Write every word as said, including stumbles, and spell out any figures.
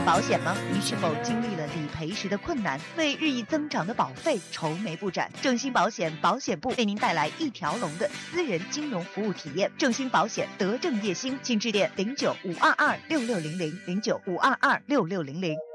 保险吗？你是否经历了理赔时的困难，为日益增长的保费愁眉不展？正兴保险保险部为您带来一条龙的私人金融服务体验。正兴保险德政业兴，请致电零九五二二六六零零零九五二二六六零零。